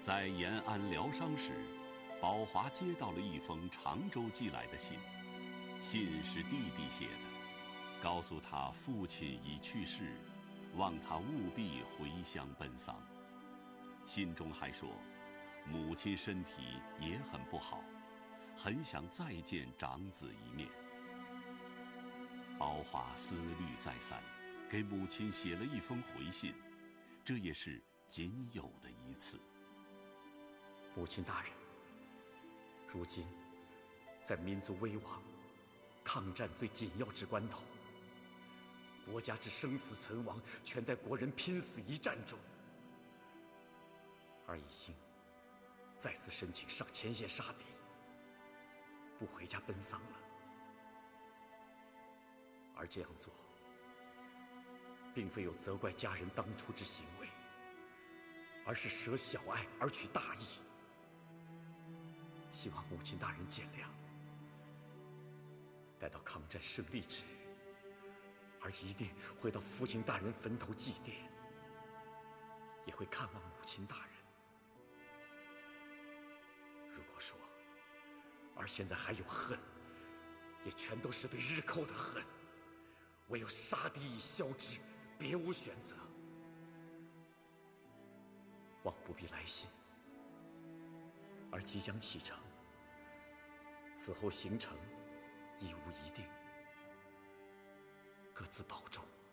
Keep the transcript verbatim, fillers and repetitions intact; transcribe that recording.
在延安疗伤时，宝华接到了一封常州寄来的信，信是弟弟写的，告诉他父亲已去世，望他务必回乡奔丧。信中还说，母亲身体也很不好，很想再见长子一面。宝华思虑再三，给母亲写了一封回信，这也是仅有的一次。 母亲大人，如今在民族危亡、抗战最紧要之关头，国家之生死存亡全在国人拼死一战中，而已经再次申请上前线杀敌，不回家奔丧了。而这样做，并非有责怪家人当初之行为，而是舍小爱而取大义。希望母亲大人见谅。待到抗战胜利之日，儿一定会到父亲大人坟头祭奠，也会看望母亲大人。如果说儿现在还有恨，也全都是对日寇的恨，唯有杀敌以消之，别无选择。望不必来信，而即将启程，此后行程亦无一定，各自保重。